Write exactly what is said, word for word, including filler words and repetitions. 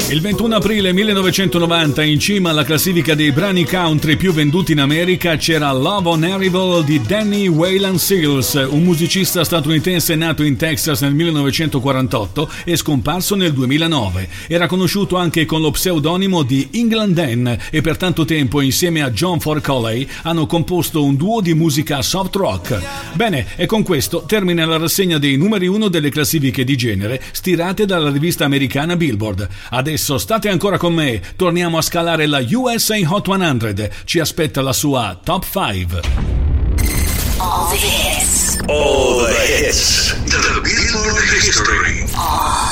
Il ventuno aprile millenovecentonovanta, in cima alla classifica dei brani country più venduti in America, c'era Love on Arrival di Danny Waylon Seals, un musicista statunitense nato in Texas nel millenovecentoquarantotto e scomparso nel duemilanove. Era conosciuto anche con lo pseudonimo di England Dan e per tanto tempo insieme a John Forcoley hanno composto un duo di musica soft rock. Bene, e con questo termina la rassegna dei numeri uno delle classifiche di genere stirate dalla rivista americana Billboard. Adesso state ancora con me, torniamo a scalare la U S A Hot cento, ci aspetta la sua Top cinque. All the hits. All the hits. The Billboard History. All